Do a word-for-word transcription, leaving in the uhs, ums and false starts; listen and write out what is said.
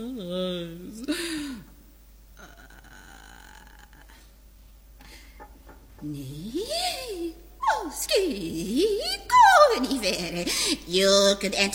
Nee, oh, schiet, kon niet verder. Je kunt